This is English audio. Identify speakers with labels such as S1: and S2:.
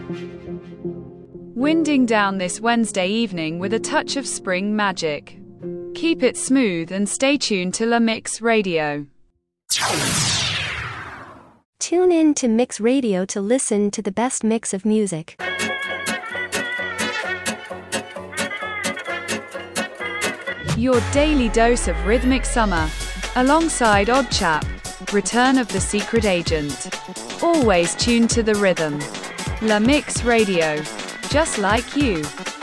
S1: Winding down this Wednesday evening with a touch of spring magic. Keep it smooth and stay tuned to La Mix Radio.
S2: Tune in to Mix Radio to listen to the best mix of music.
S1: Your daily dose of rhythmic summer. Alongside Odd Chap, Return of the Secret Agent. Always tuned to the rhythm. La Mix Radio. Just like you.